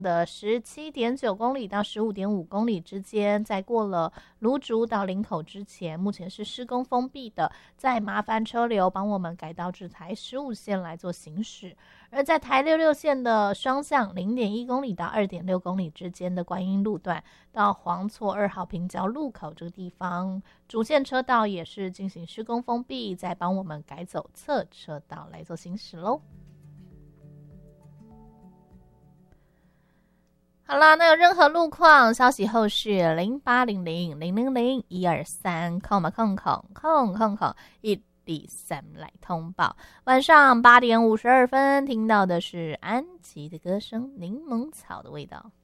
的17.9公里到15.5公里之间，在过了芦竹到林口之前，目前是施工封闭的，再麻烦车流帮我们改道至台15线来做行驶。而在台66线的双向0.1公里到2.6公里之间的观音路段到黄厝2号平交路口这个地方，主线车道也是进行施工封闭，再帮我们改走侧车道来做行驶咯。好啦，那有任何路况消息后续0800-001-123，103来通报。晚上8点52分听到的是安琪的歌声《柠檬草的味道》。